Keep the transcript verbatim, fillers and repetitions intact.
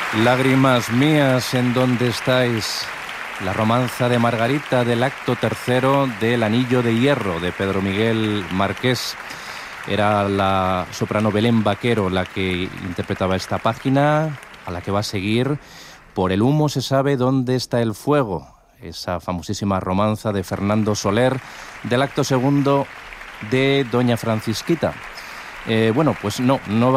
Lágrimas mías, ¿en dónde estáis? La romanza de Margarita del acto tercero del Anillo de Hierro de Pedro Miguel Marqués. Era la soprano Belén Vaquero la que interpretaba esta página, a la que va a seguir Por el humo se sabe dónde está el fuego, esa famosísima romanza de Fernando Soler del acto segundo de Doña Francisquita. Eh, bueno, pues no, no va